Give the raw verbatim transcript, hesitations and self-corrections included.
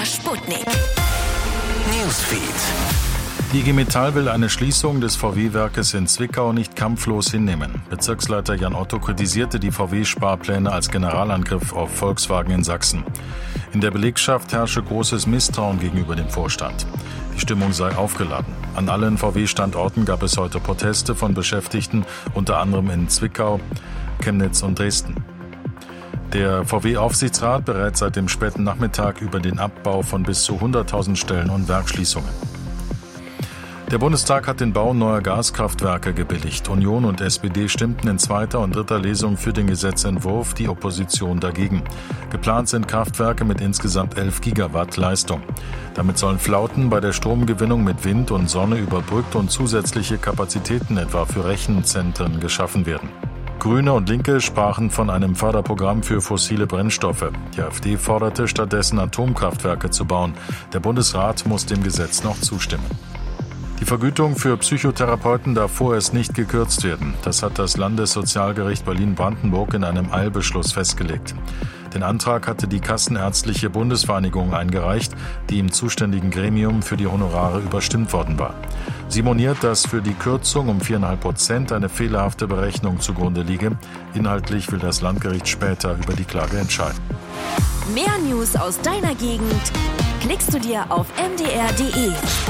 Sputnik Newsfeed. Die I G Metall will eine Schließung des V W-Werkes in Zwickau nicht kampflos hinnehmen. Bezirksleiter Jan Otto kritisierte die V W-Sparpläne als Generalangriff auf Volkswagen in Sachsen. In der Belegschaft herrsche großes Misstrauen gegenüber dem Vorstand. Die Stimmung sei aufgeladen. An allen V W-Standorten gab es heute Proteste von Beschäftigten, unter anderem in Zwickau, Chemnitz und Dresden. Der V W-Aufsichtsrat berät seit dem späten Nachmittag über den Abbau von bis zu hunderttausend Stellen und Werksschließungen. Der Bundestag hat den Bau neuer Gaskraftwerke gebilligt. Union und S P D stimmten in zweiter und dritter Lesung für den Gesetzentwurf, die Opposition dagegen. Geplant sind Kraftwerke mit insgesamt elf Gigawatt Leistung. Damit sollen Flauten bei der Stromgewinnung mit Wind und Sonne überbrückt und zusätzliche Kapazitäten etwa für Rechenzentren geschaffen werden. Grüne und Linke sprachen von einem Förderprogramm für fossile Brennstoffe. Die AfD forderte stattdessen Atomkraftwerke zu bauen. Der Bundesrat muss dem Gesetz noch zustimmen. Die Vergütung für Psychotherapeuten darf vorerst nicht gekürzt werden. Das hat das Landessozialgericht Berlin-Brandenburg in einem Eilbeschluss festgelegt. Den Antrag hatte die Kassenärztliche Bundesvereinigung eingereicht, die im zuständigen Gremium für die Honorare überstimmt worden war. Sie moniert, dass für die Kürzung um vier Komma fünf Prozent eine fehlerhafte Berechnung zugrunde liege. Inhaltlich will das Landgericht später über die Klage entscheiden. Mehr News aus deiner Gegend klickst du dir auf m d r punkt d e.